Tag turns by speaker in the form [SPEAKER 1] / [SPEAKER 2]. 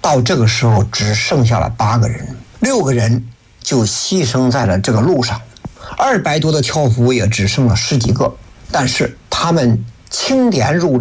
[SPEAKER 1] 到这个时候只剩下了8个人，6个人就牺牲在了这个路上，200多的挑夫也只剩了10几个，但是他们清点入